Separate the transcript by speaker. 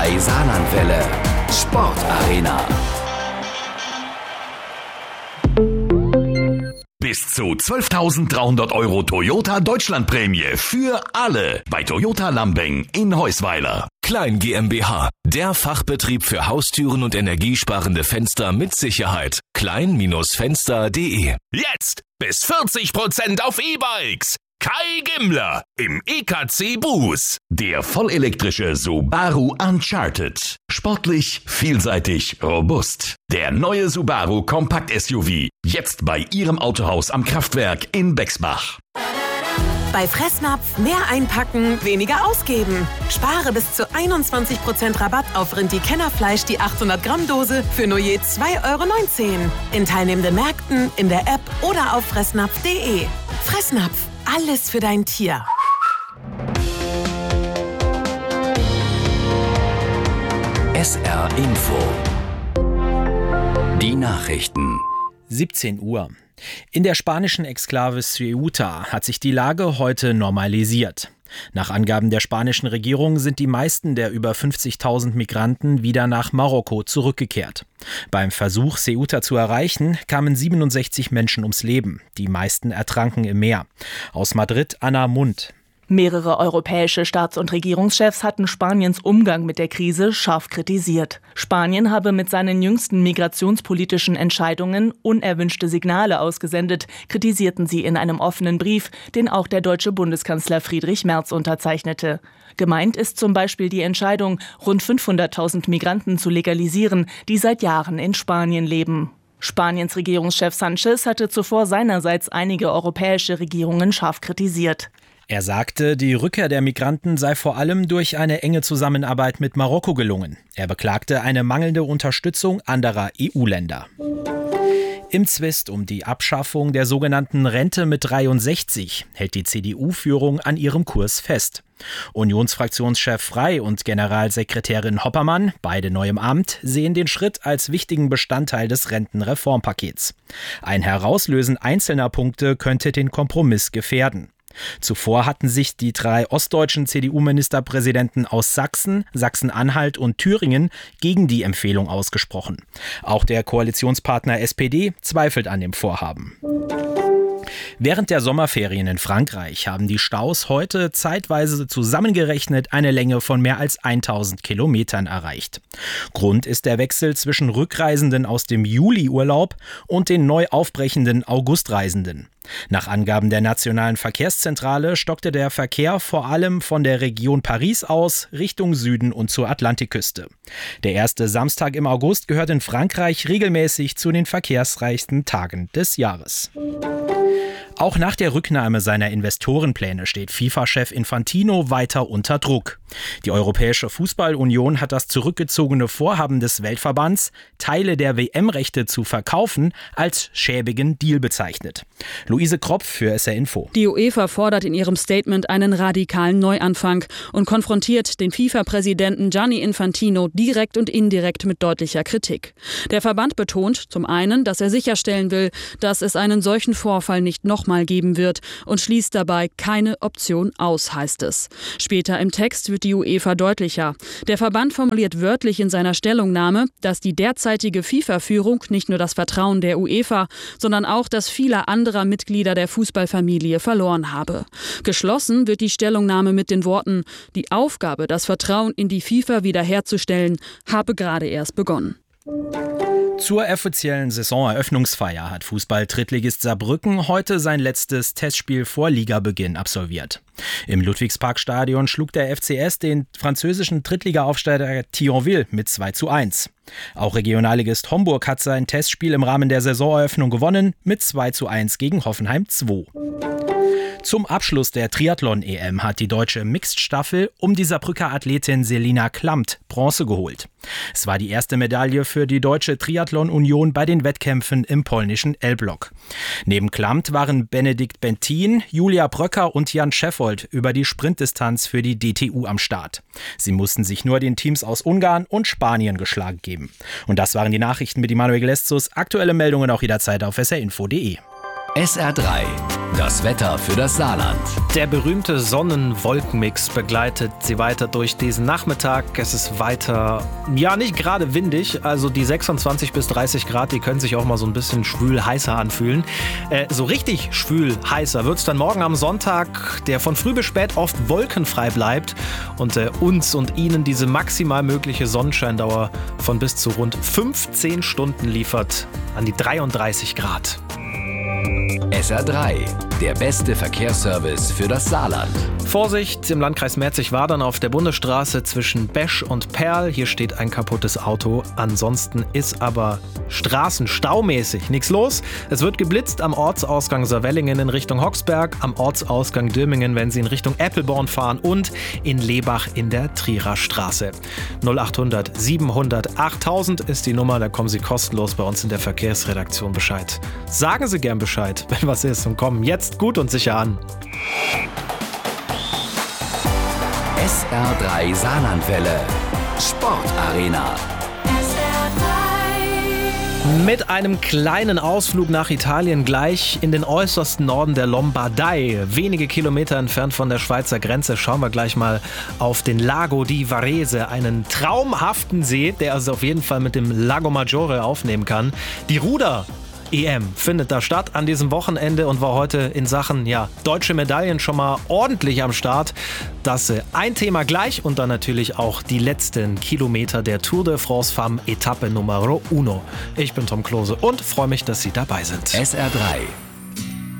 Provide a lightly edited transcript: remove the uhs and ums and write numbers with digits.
Speaker 1: SR3 Saarlandwelle. Sportarena. Bis zu 12.300 € Toyota Deutschlandprämie für alle bei Toyota Lambeng in Heusweiler.
Speaker 2: Klein GmbH, der Fachbetrieb für Haustüren und energiesparende Fenster mit Sicherheit. klein-fenster.de.
Speaker 1: Jetzt bis 40% auf E-Bikes. Kai Gimmler im EKC Buß. Der vollelektrische Subaru Uncharted. Sportlich, vielseitig, robust. Der neue Subaru Kompakt-SUV. Jetzt bei Ihrem Autohaus am Kraftwerk in Bexbach.
Speaker 3: Bei Fressnapf mehr einpacken, weniger ausgeben. Spare bis zu 21% Rabatt auf Rindi-Kennerfleisch, die 800-Gramm-Dose für nur je 2,19 € in teilnehmenden Märkten, in der App oder auf fressnapf.de. Fressnapf, alles für dein Tier.
Speaker 1: SR Info. Die Nachrichten.
Speaker 4: 17 Uhr. In der spanischen Exklave Ceuta hat sich die Lage heute normalisiert. Nach Angaben der spanischen Regierung sind die meisten der über 50.000 Migranten wieder nach Marokko zurückgekehrt. Beim Versuch, Ceuta zu erreichen, kamen 67 Menschen ums Leben. Die meisten ertranken im Meer. Aus Madrid Anna Mund.
Speaker 5: Mehrere europäische Staats- und Regierungschefs hatten Spaniens Umgang mit der Krise scharf kritisiert. Spanien habe mit seinen jüngsten migrationspolitischen Entscheidungen unerwünschte Signale ausgesendet, kritisierten sie in einem offenen Brief, den auch der deutsche Bundeskanzler Friedrich Merz unterzeichnete. Gemeint ist zum Beispiel die Entscheidung, rund 500.000 Migranten zu legalisieren, die seit Jahren in Spanien leben. Spaniens Regierungschef Sánchez hatte zuvor seinerseits einige europäische Regierungen scharf kritisiert.
Speaker 4: Er sagte, die Rückkehr der Migranten sei vor allem durch eine enge Zusammenarbeit mit Marokko gelungen. Er beklagte eine mangelnde Unterstützung anderer EU-Länder. Im Zwist um die Abschaffung der sogenannten Rente mit 63 hält die CDU-Führung an ihrem Kurs fest. Unionsfraktionschef Frey und Generalsekretärin Hoppermann, beide neu im Amt, sehen den Schritt als wichtigen Bestandteil des Rentenreformpakets. Ein Herauslösen einzelner Punkte könnte den Kompromiss gefährden. Zuvor hatten sich die 3 ostdeutschen CDU-Ministerpräsidenten aus Sachsen, Sachsen-Anhalt und Thüringen gegen die Empfehlung ausgesprochen. Auch der Koalitionspartner SPD zweifelt an dem Vorhaben. Während der Sommerferien in Frankreich haben die Staus heute zeitweise zusammengerechnet eine Länge von mehr als 1000 Kilometern erreicht. Grund ist der Wechsel zwischen Rückreisenden aus dem Juliurlaub und den neu aufbrechenden Augustreisenden. Nach Angaben der Nationalen Verkehrszentrale stockte der Verkehr vor allem von der Region Paris aus Richtung Süden und zur Atlantikküste. Der erste Samstag im August gehört in Frankreich regelmäßig zu den verkehrsreichsten Tagen des Jahres. Auch nach der Rücknahme seiner Investorenpläne steht FIFA-Chef Infantino weiter unter Druck. Die Europäische Fußballunion hat das zurückgezogene Vorhaben des Weltverbands, Teile der WM-Rechte zu verkaufen, als schäbigen Deal bezeichnet. Luise Kropf für SR Info.
Speaker 6: Die UEFA fordert in ihrem Statement einen radikalen Neuanfang und konfrontiert den FIFA-Präsidenten Gianni Infantino direkt und indirekt mit deutlicher Kritik. Der Verband betont zum einen, dass er sicherstellen will, dass es einen solchen Vorfall nicht nochmal geben wird und schließt dabei keine Option aus, heißt es. Später im Text wird die UEFA deutlicher. Der Verband formuliert wörtlich in seiner Stellungnahme, dass die derzeitige FIFA-Führung nicht nur das Vertrauen der UEFA, sondern auch das vieler anderer Mitglieder der Fußballfamilie verloren habe. Geschlossen wird die Stellungnahme mit den Worten: Die Aufgabe, das Vertrauen in die FIFA wiederherzustellen, habe gerade erst begonnen.
Speaker 4: Zur offiziellen Saisoneröffnungsfeier hat Fußball-Drittligist Saarbrücken heute sein letztes Testspiel vor Ligabeginn absolviert. Im Ludwigsparkstadion schlug der FCS den französischen Drittliga-Aufsteiger Thionville mit 2:1. Auch Regionalligist Homburg hat sein Testspiel im Rahmen der Saisoneröffnung gewonnen mit 2:1 gegen Hoffenheim 2. Zum Abschluss der Triathlon-EM hat die deutsche Mixed-Staffel um die Saarbrücker Athletin Selina Klamt Bronze geholt. Es war die erste Medaille für die Deutsche Triathlon-Union bei den Wettkämpfen im polnischen L-Block. Neben Klamt waren Benedikt Bentin, Julia Bröcker und Jan Scheffold über die Sprintdistanz für die DTU am Start. Sie mussten sich nur den Teams aus Ungarn und Spanien geschlagen geben. Und das waren die Nachrichten mit Immanuel Gleszus. Aktuelle Meldungen auch jederzeit auf srinfo.de.
Speaker 1: SR3
Speaker 2: Das Wetter für das Saarland.
Speaker 4: Der berühmte Sonnen-Wolken-Mix begleitet sie weiter durch diesen Nachmittag. Es ist weiter, nicht gerade windig, also die 26 bis 30 Grad, die können sich auch mal so ein bisschen schwül heißer anfühlen. So richtig schwül heißer wird es dann morgen am Sonntag, der von früh bis spät oft wolkenfrei bleibt und uns und Ihnen diese maximal mögliche Sonnenscheindauer von bis zu rund 15 Stunden liefert, an die 33 Grad.
Speaker 2: SR3, der beste Verkehrsservice für das Saarland.
Speaker 4: Vorsicht, im Landkreis Merzig-Wadern auf der Bundesstraße zwischen Besch und Perl. Hier steht ein kaputtes Auto. Ansonsten ist aber straßenstaumäßig nichts los. Es wird geblitzt am Ortsausgang Saarwellingen in Richtung Hoxberg, am Ortsausgang Dürmingen, wenn Sie in Richtung Eppelborn fahren und in Lebach in der Trierer Straße. 0800 700 8000 ist die Nummer, da kommen Sie kostenlos bei uns in der Verkehrsredaktion Bescheid. Sagen Sie gern Bescheid, wenn was ist, und kommen jetzt gut und sicher an.
Speaker 2: SR3 Saarlandwelle. Sportarena.
Speaker 4: Mit einem kleinen Ausflug nach Italien gleich in den äußersten Norden der Lombardei. Wenige Kilometer entfernt von der Schweizer Grenze schauen wir gleich mal auf den Lago di Varese, einen traumhaften See, der also auf jeden Fall mit dem Lago Maggiore aufnehmen kann. Die Ruder-EM findet da statt an diesem Wochenende und war heute in Sachen deutsche Medaillen schon mal ordentlich am Start. Das ein Thema gleich und dann natürlich auch die letzten Kilometer der Tour de France Femme Etappe Numero 1. Ich bin Tom Klose und freue mich, dass Sie dabei sind.
Speaker 2: SR3